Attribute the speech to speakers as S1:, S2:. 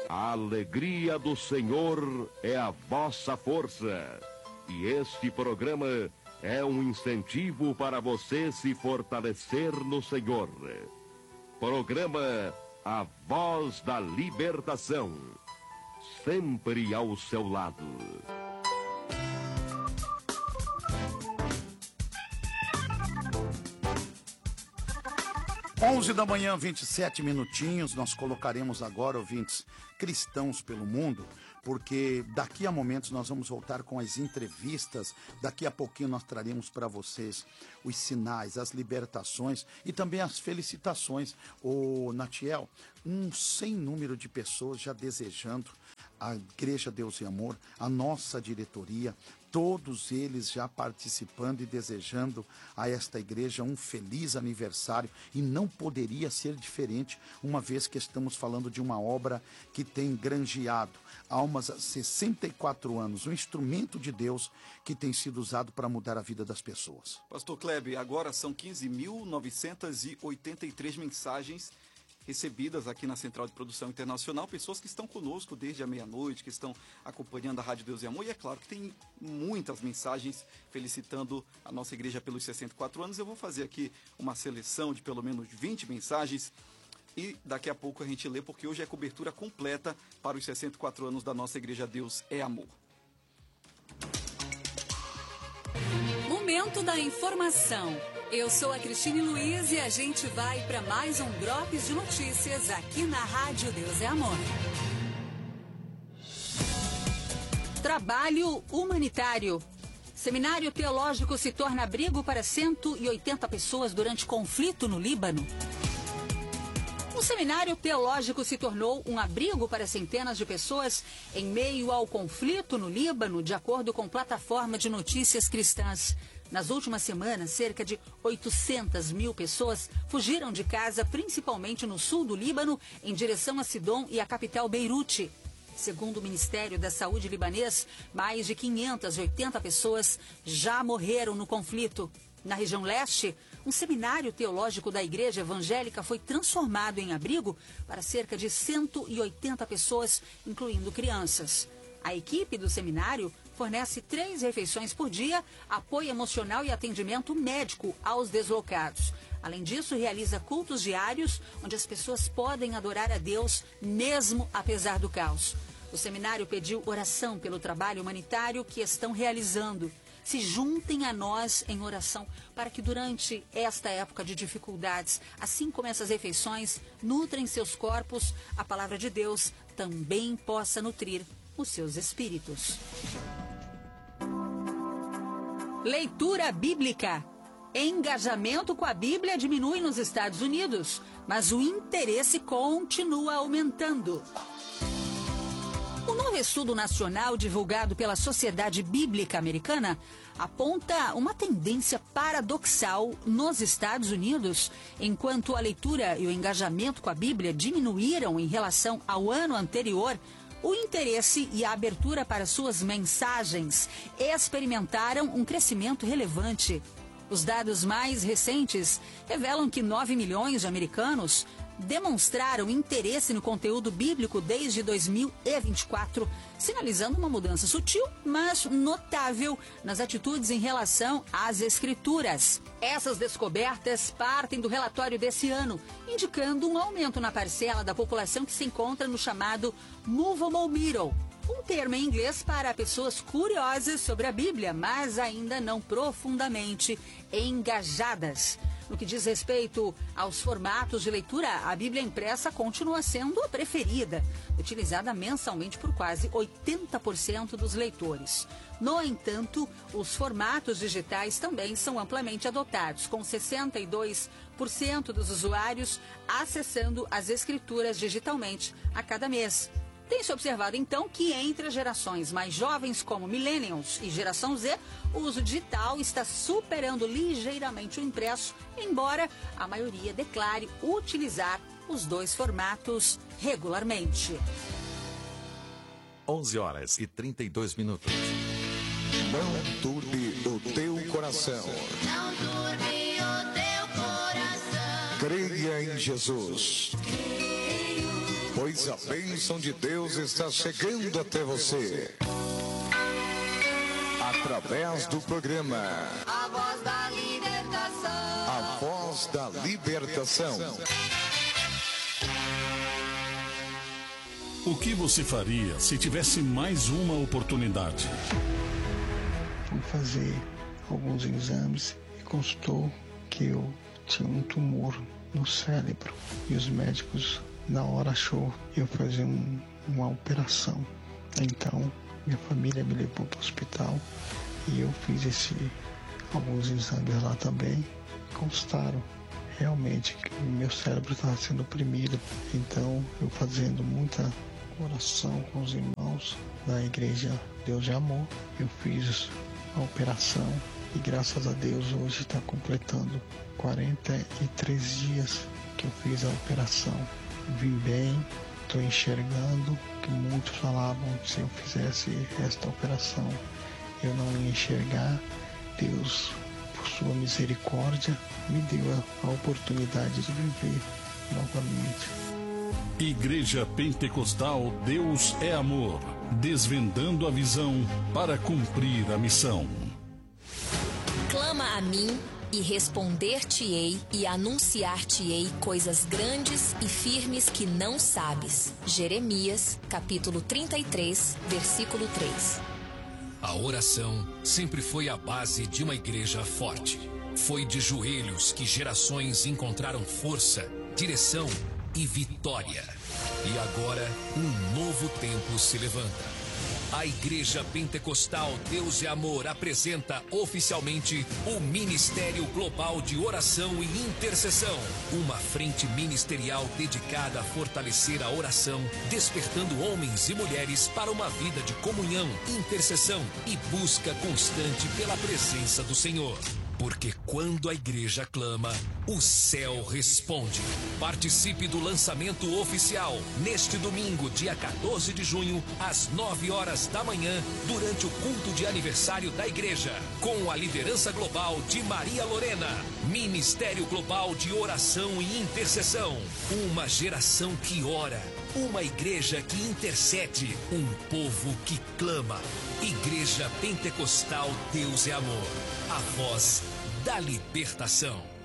S1: A alegria do Senhor é a vossa força. E este programa é um incentivo para você se fortalecer no Senhor. Programa A Voz da Libertação. Sempre ao seu lado.
S2: 11 da manhã, 27 minutinhos, nós colocaremos agora, ouvintes, cristãos pelo mundo, porque daqui a momentos nós vamos voltar com as entrevistas, daqui a pouquinho nós traremos para vocês os sinais, as libertações e também as felicitações. Ô Natiel, um sem número de pessoas já desejando a Igreja Deus e Amor, a nossa diretoria, todos eles já participando e desejando a esta igreja um feliz aniversário, e não poderia ser diferente, uma vez que estamos falando de uma obra que tem granjeado almas há 64 anos, um instrumento de Deus que tem sido usado para mudar a vida das pessoas.
S3: Pastor Kleber, agora são 15.983 mensagens recebidas aqui na Central de Produção Internacional, pessoas que estão conosco desde a meia-noite, que estão acompanhando a Rádio Deus e Amor, e é claro que tem muitas mensagens felicitando a nossa igreja pelos 64 anos. Eu vou fazer aqui uma seleção de pelo menos 20 mensagens e daqui a pouco a gente lê, porque hoje é cobertura completa para os 64 anos da nossa igreja Deus é Amor.
S4: Momento da informação. Eu sou a Cristine Luiz e a gente vai para mais um Drops de Notícias aqui na Rádio Deus é Amor. Trabalho humanitário. Seminário teológico se torna abrigo para 180 pessoas durante conflito no Líbano. O seminário teológico se tornou um abrigo para centenas de pessoas em meio ao conflito no Líbano, de acordo com plataforma de notícias cristãs. Nas últimas semanas, cerca de 800 mil pessoas fugiram de casa, principalmente no sul do Líbano, em direção a Sidom e a capital Beirute. Segundo o Ministério da Saúde libanês, mais de 580 pessoas já morreram no conflito. Na região leste, um seminário teológico da Igreja Evangélica foi transformado em abrigo para cerca de 180 pessoas, incluindo crianças. A equipe do seminário fornece 3 refeições por dia, apoio emocional e atendimento médico aos deslocados. Além disso, realiza cultos diários, onde as pessoas podem adorar a Deus, mesmo apesar do caos. O seminário pediu oração pelo trabalho humanitário que estão realizando. Se juntem a nós em oração para que durante esta época de dificuldades, assim como essas refeições nutrem seus corpos, a palavra de Deus também possa nutrir os seus espíritos. Leitura bíblica. Engajamento com a Bíblia diminui nos Estados Unidos, mas o interesse continua aumentando. O novo estudo nacional divulgado pela Sociedade Bíblica Americana aponta uma tendência paradoxal nos Estados Unidos, enquanto a leitura e o engajamento com a Bíblia diminuíram em relação ao ano anterior. O interesse e a abertura para suas mensagens experimentaram um crescimento relevante. Os dados mais recentes revelam que 9 milhões de americanos demonstraram interesse no conteúdo bíblico desde 2024, sinalizando uma mudança sutil, mas notável nas atitudes em relação às escrituras. Essas descobertas partem do relatório desse ano, indicando um aumento na parcela da população que se encontra no chamado Movable Middle, um termo em inglês para pessoas curiosas sobre a Bíblia, mas ainda não profundamente engajadas. No que diz respeito aos formatos de leitura, a Bíblia impressa continua sendo a preferida, utilizada mensalmente por quase 80% dos leitores. No entanto, os formatos digitais também são amplamente adotados, com 62% dos usuários acessando as escrituras digitalmente a cada mês. Tem-se observado, então, que entre as gerações mais jovens, como Millennials e Geração Z, o uso digital está superando ligeiramente o impresso, embora a maioria declare utilizar os dois formatos regularmente.
S5: 11h32.
S6: Não turbe o teu coração.
S7: Não turbe o teu coração.
S6: Creia em Jesus. pois a bênção de Deus está chegando até você. Através do programa
S7: A Voz da Libertação.
S6: A Voz da Libertação.
S8: O que você faria se tivesse mais uma oportunidade?
S9: Fui fazer alguns exames e constou que eu tinha um tumor no cérebro. E os médicos, na hora, achou que eu fazer uma operação. Então, minha família me levou para o hospital e eu fiz alguns exames lá também. Constaram realmente que o meu cérebro estava sendo oprimido. Então, eu fazendo muita oração com os irmãos da igreja Deus de Amor, eu fiz a operação e graças a Deus hoje está completando 43 dias que eu fiz a operação. Vim bem, estou enxergando, que muitos falavam que se eu fizesse esta operação eu não ia enxergar. Deus, por sua misericórdia, me deu a oportunidade de viver novamente.
S8: Igreja Pentecostal Deus é Amor, desvendando a visão para cumprir a missão.
S10: Clama a mim e responder-te-ei e anunciar-te-ei coisas grandes e firmes que não sabes. Jeremias, capítulo 33, versículo 3.
S11: A oração sempre foi a base de uma igreja forte. Foi de joelhos que gerações encontraram força, direção e vitória. E agora, um novo tempo se levanta. A Igreja Pentecostal Deus é Amor apresenta oficialmente o Ministério Global de Oração e Intercessão. Uma frente ministerial dedicada a fortalecer a oração, despertando homens e mulheres para uma vida de comunhão, intercessão e busca constante pela presença do Senhor. Porque quando a igreja clama, o céu responde. Participe do lançamento oficial neste domingo, dia 14 de junho, às 9 horas da manhã, durante o culto de aniversário da igreja, com a liderança global de Maria Lorena. Ministério Global de Oração e Intercessão. Uma geração que ora. Uma igreja que intercede. Um povo que clama. Igreja Pentecostal Deus é Amor. A voz da libertação.